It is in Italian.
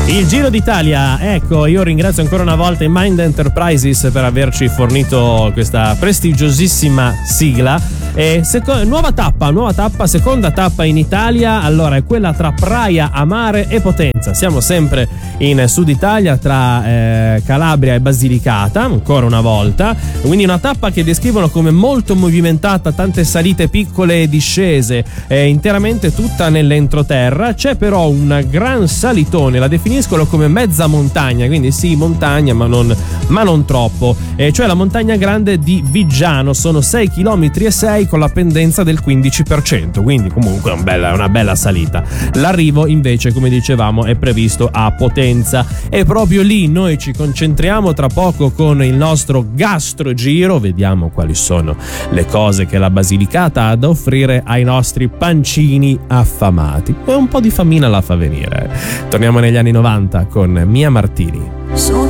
Il Giro d'Italia, ecco, io ringrazio ancora una volta i Mind Enterprises per averci fornito questa prestigiosissima sigla. Nuova tappa, seconda tappa in Italia, allora è quella tra Praia a Mare e Potenza. Siamo sempre in Sud Italia, tra Calabria e Basilicata, ancora una volta, quindi una tappa che descrivono come molto movimentata, tante salite piccole e discese, interamente tutta nell'entroterra. C'è però un gran salitone, la definiscono come mezza montagna, quindi sì, montagna ma non troppo, cioè la montagna grande di Viggiano. Sono 6,6 km con la pendenza del 15%, quindi comunque una bella salita. L'arrivo invece, come dicevamo, è previsto a Potenza, e proprio lì noi ci concentriamo tra poco con il nostro gastrogiro. Vediamo quali sono le cose che la Basilicata ha da offrire ai nostri pancini affamati, e un po' di famina la fa venire. Torniamo negli anni 90 con Mia Martini.